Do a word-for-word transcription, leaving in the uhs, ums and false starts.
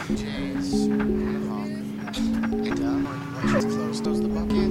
Jays on the hawk. Down, close, close the bucket.